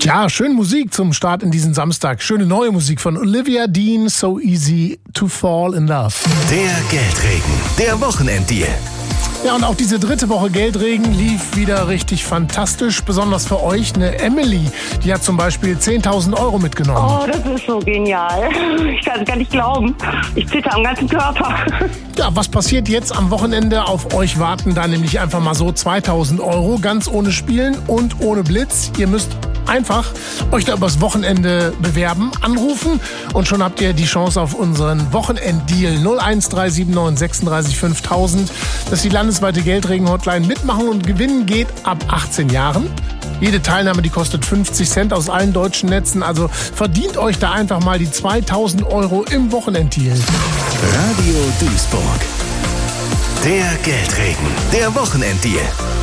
Ja, schöne Musik zum Start in diesen Samstag. Schöne neue Musik von Olivia Dean, So Easy to Fall in Love. Der Geldregen, der Wochenenddeal. Ja, und auch diese dritte Woche Geldregen lief wieder richtig fantastisch. Besonders für euch eine Emily. Die hat zum Beispiel 10.000 Euro mitgenommen. Oh, das ist so genial. Ich kann es gar nicht glauben. Ich zitter am ganzen Körper. Ja, was passiert jetzt am Wochenende? Auf euch warten da nämlich einfach mal so 2.000 Euro. Ganz ohne Spielen und ohne Blitz. Ihr müsst einfach euch da übers Wochenende bewerben, anrufen und schon habt ihr die Chance auf unseren Wochenenddeal 01379 36 5000. Das ist die landesweite Geldregen-Hotline. Mitmachen und gewinnen geht ab 18 Jahren. Jede Teilnahme, die kostet 50 Cent aus allen deutschen Netzen. Also verdient euch da einfach mal die 2.000 Euro im Wochenenddeal. Radio Duisburg. Der Geldregen, der Wochenenddeal.